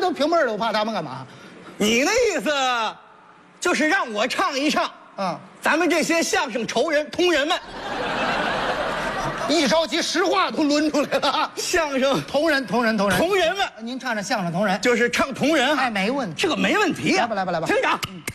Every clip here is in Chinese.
都平辈的，我怕他们干嘛？ 你那意思，就是让我唱一唱啊， 咱们这些相声同仁们。 一着急，实话都抡出来了。 相声同仁们， 您唱唱相声同仁， 就是唱同仁哈。 哎，没问题， 这个没问题。 来吧， 厅长。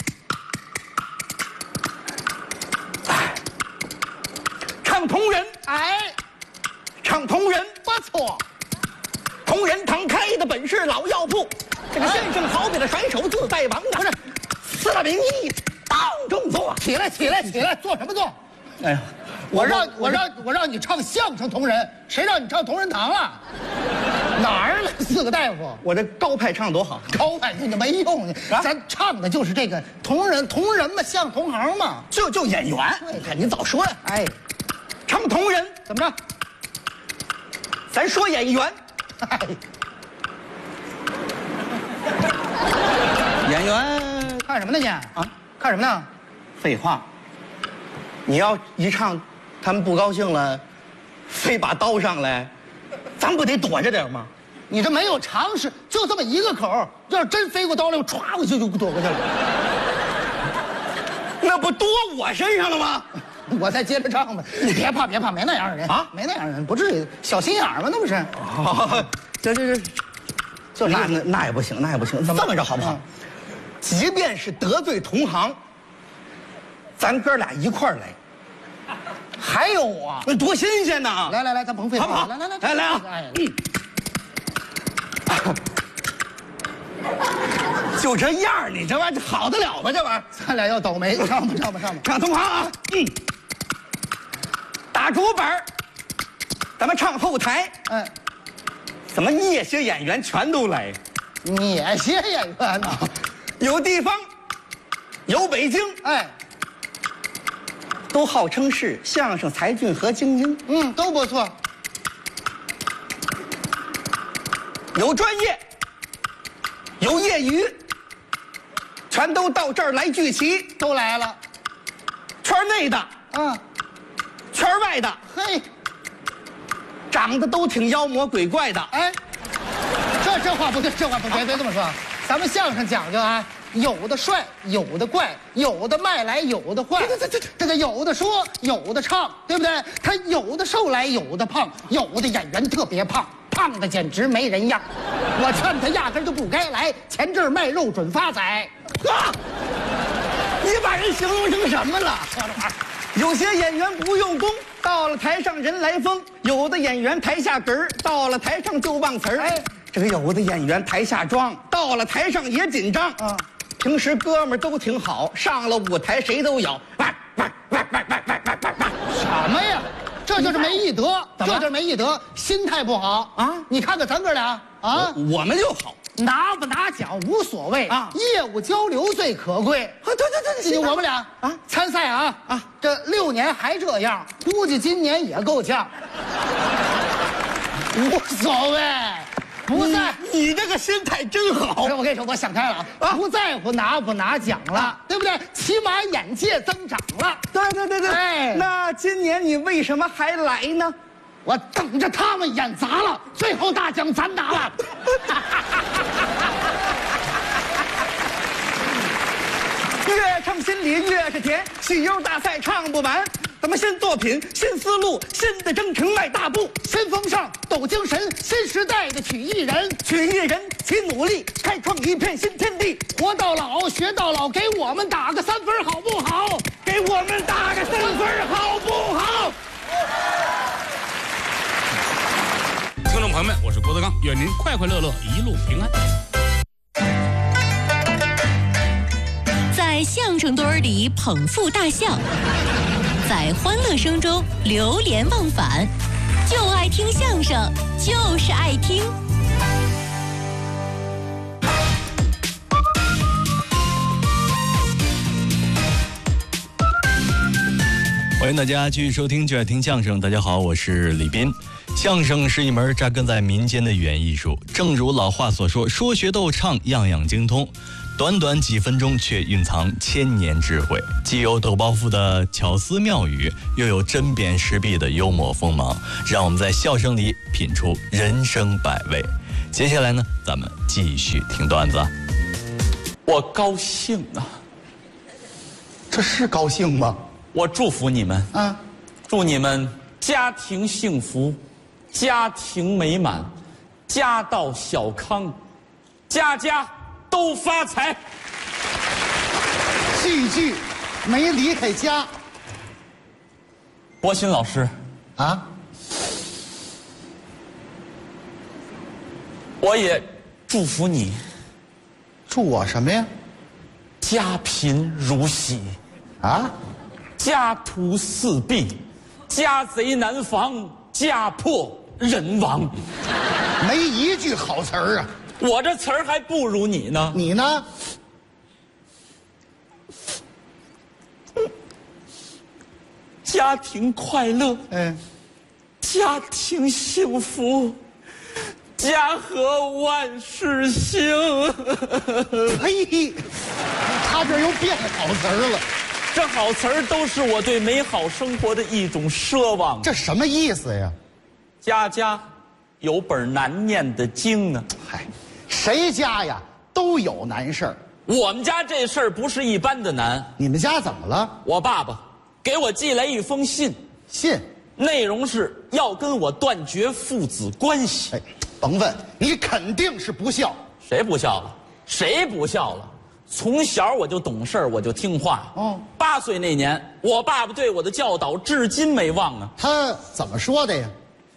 唱同仁， 哎， 唱同仁不错。 同仁堂开的本是老药铺，这个先生好比的甩手自在王的，不是四大名医当中坐。 起来，做什么做？ 哎呀， 我让你唱相声同仁，谁让你唱同仁堂了？哪儿来4个大夫？ 我这高派唱多好， 高派那就没用，咱唱的就是这个同仁嘛，像同行嘛， 就演员。看你早说呀！ 哎， 唱同仁怎么着？ 咱说演员， 哎， 演员看什么呢你？啊，看什么呢？ 废话，你要一唱，他们不高兴了，非把刀上来，咱不得躲着点吗？ 你这没有常识，就这么一个口，要是真飞过刀来，我歘过去就躲过去了。 那不多我身上了吗？ 我再接着唱吧，你别怕，没那样的人啊，没那样的人，不至于小心眼儿吗？那不是？ 哦，这，就那也不行，这么着好不好？即便是得罪同行，咱哥俩一块儿来。 还有我， 那多新鲜呐！ 来，咱甭废话， 好不好？来啊！就这样，你这玩意儿好得了吗？这玩意儿， 咱俩要倒霉，上吧。 唱同行啊！打主板，咱们唱后台。 哎， 怎么那些演员全都来？ 哪些演员呢？ 有地方，有北京， 哎， 都号称是相声才俊和精英。 都不错。 有专业，有业余，全都到这儿来聚齐， 都来了。 圈内的，圈外的， 嘿， 长得都挺妖魔鬼怪的。 哎，这话不对，别这么说。咱们相声讲究啊，有的帅，有的怪，有的卖来，有的坏。这个有的说，有的唱，对不对？他有的瘦来，有的胖，有的演员特别胖，胖的简直没人样。我劝他压根就不该来，前阵卖肉准发财。 你把人形容成什么了？有些演员不用功，到了台上人来疯；有的演员台下哏儿，到了台上就忘词儿。哎，这个有的演员台下装，到了台上也紧张。平时哥们儿都挺好，上了舞台谁都咬。 什么呀？这就是没艺德，心态不好啊！你看看咱哥俩啊， 我们就好。 拿不拿奖无所谓啊，业务交流最可贵。对，我们俩参赛这6年还这样，估计今年也够呛。无所谓，不在。 你这个心态真好。 我跟你说，我想开了不在乎拿不拿奖了，对不对？起码眼界增长了。 对。哎，那今年你为什么还来呢？ 我等着他们演砸了，最后大奖咱拿了。 越唱心里越是甜，戏优大赛唱不完。咱们新作品、新思路、新的征程迈大步， 新风尚、抖精神，新时代的曲艺人， 齐努力，开创一片新天地。 活到老，学到老，给我们打个3分好不好？ 给我们打个3分好不好？ 听众朋友们，我是郭德纲，愿您快快乐乐，一路平安。 在相声堆儿里捧腹大笑，在欢乐声中流连忘返，就爱听相声，就是爱听。 欢迎大家继续收听就爱听相声。大家好，我是李斌。相声是一门扎根在民间的语言艺术，正如老话所说，说学逗唱样样精通。短短几分钟却蕴藏千年智慧，既有抖包袱的巧思妙语，又有针砭时弊的幽默锋芒，让我们在笑声里品出人生百味。 接下来呢，咱们继续听段子。 我高兴啊！ 这是高兴吗？ 我祝福你们啊， 祝你们家庭幸福，家庭美满，家道小康，家家都发财。 句句没离开家博鑫老师， 啊！ 我也祝福你祝我什么呀？ 家贫如洗， 啊？ 家徒四壁，家贼难防，家破人亡。 没一句好词儿啊！ 我这词儿还不如你呢。 你呢？ 家庭快乐， 嗯， 家庭幸福，家和万事兴。 呸！他这又变好词儿了， 这好词儿都是我对美好生活的一种奢望。 这什么意思呀？ 家家有本难念的经啊。 嗨，谁家呀都有难事儿。 我们家这事儿不是一般的难。 你们家怎么了？ 我爸爸给我寄来一封信， 信？ 内容是要跟我断绝父子关系。 哎，甭问，你肯定是不孝。 谁不孝了？谁不孝了？从小我就懂事儿，我就听话。 哦 8岁那年，我爸爸对我的教导至今没忘啊。 他怎么说的呀？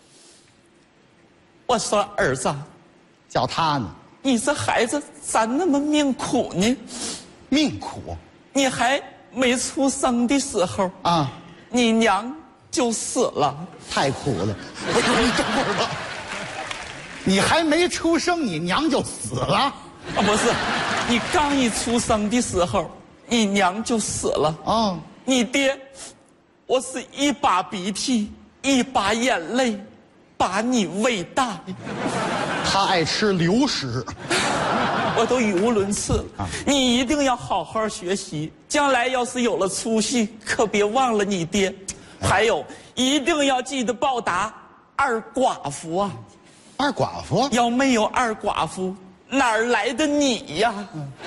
我说儿子， 叫他呢， 你这孩子咋那么命苦呢？ 命苦你还没出生的时候， 啊， 你娘就死了。 太苦了。不是，你等会儿吧。你还没出生，你娘就死了？ 啊，不是，你刚一出生的时候，你娘就死了。 哦， 你爹，我是一把鼻涕一把眼泪把你喂大的， 他爱吃流食。 我都语无伦次了。你一定要好好学习，将来要是有了出息，可别忘了你爹。还有，一定要记得报答二寡妇啊！ 二寡妇？ 要没有二寡妇，哪儿来的你呀？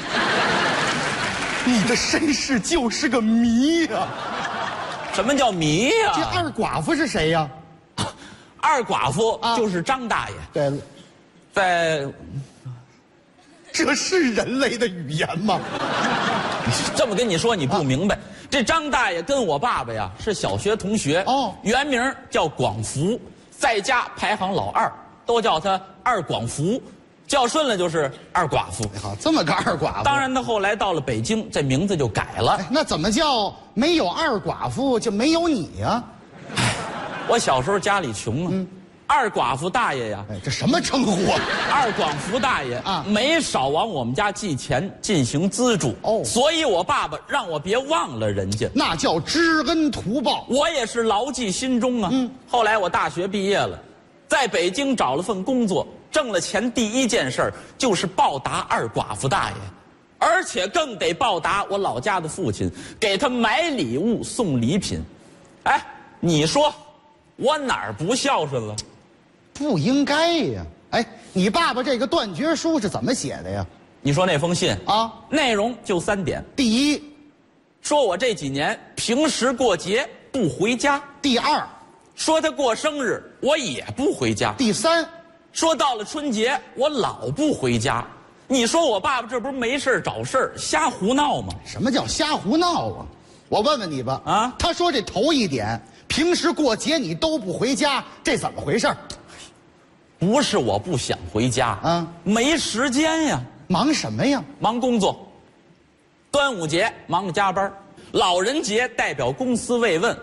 你的身世就是个谜呀！ 什么叫谜呀？ 这二寡妇是谁呀？ 二寡妇啊就是张大爷， 对了， 在这是人类的语言吗？ 这么跟你说你不明白。这张大爷跟我爸爸呀是小学同学哦原名叫广福，在家排行老2，都叫他二广福，叫顺了就是二寡妇。 好，这么个二寡妇。 当然，他后来到了北京，这名字就改了。 哎，那怎么叫没有二寡妇就没有你呀？ 我小时候家里穷啊，二寡妇大爷呀， 哎，这什么称呼啊？ 二广福大爷啊没少往我们家寄钱进行资助哦所以我爸爸让我别忘了人家。 那叫知恩图报。 我也是牢记心中啊。后来我大学毕业了，在北京找了份工作，挣了钱第一件事就是报答二寡妇大爷，而且更得报答我老家的父亲，给他买礼物送礼品。哎，你说我哪儿不孝顺了？ 不应该呀！哎，你爸爸这个断绝书是怎么写的呀？ 你说那封信啊， 内容就3点： 第一， 说我这几年平时过节不回家； 第二， 说他过生日我也不回家； 第三， 说到了春节我老不回家。你说我爸爸这不是没事找事儿瞎胡闹吗？ 什么叫瞎胡闹啊？我问问你吧， 啊他说这头一点，平时过节你都不回家，这怎么回事？ 不是我不想回家啊， 没时间呀， 忙什么呀？ 忙工作。端午节忙着加班，老人节代表公司慰问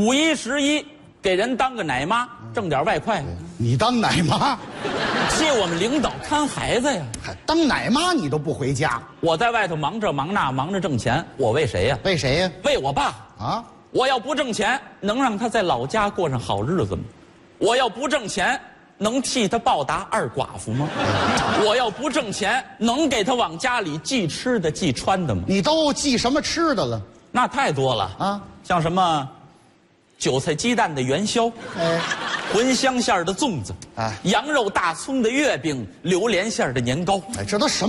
，5、11给人当个奶妈挣点外快， 你当奶妈， 替我们领导看孩子呀。 还当奶妈你都不回家， 我在外头忙这忙那，忙着挣钱，我为谁呀？ 为谁呀？ 为我爸。 啊， 我要不挣钱，能让他在老家过上好日子吗？我要不挣钱，能替他报答二寡妇吗？我要不挣钱，能给他往家里寄吃的寄穿的吗？ 你都寄什么吃的了？ 那太多了啊， 像什么韭菜鸡蛋的元宵，茴香馅儿的粽子，羊肉大葱的月饼，榴莲馅儿的年糕。 哎，这都什么？